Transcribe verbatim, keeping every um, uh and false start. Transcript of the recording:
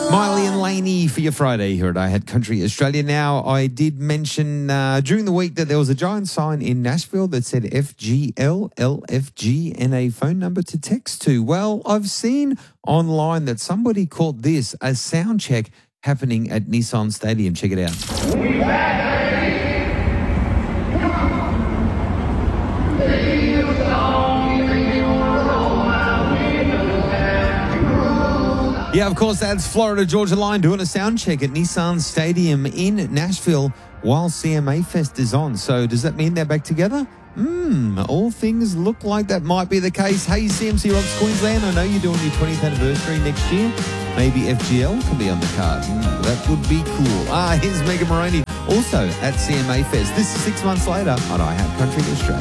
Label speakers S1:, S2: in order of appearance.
S1: Miley and Laney for your Friday here at I Had Country Australia. Now, I did mention uh, during the week that there was a giant sign in Nashville that said F G L L F G and a phone number to text to. Well, I've seen online that somebody called this a sound check happening at Nissan Stadium. Check it out. Yeah, of course, that's Florida Georgia Line doing a sound check at Nissan Stadium in Nashville while C M A Fest is on. So does that mean they're back together? Hmm, all things look like that might be the case. Hey, C M C Rocks Queensland, I know you're doing your twentieth anniversary next year. Maybe F G L can be on the card. Mm, that would be cool. Ah, here's Megan Moroney, also at C M A Fest. This is six months later on I Have Country Australia.